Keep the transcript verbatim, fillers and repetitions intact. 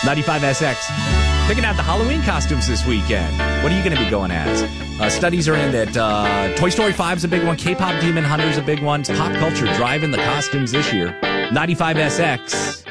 ninety-five S X. Picking out the Halloween costumes this weekend. What are you going to be going as? Uh, studies are in that uh, Toy Story five is a big one. K-pop Demon Hunter is a big one. Pop culture driving the costumes this year. ninety-five S X.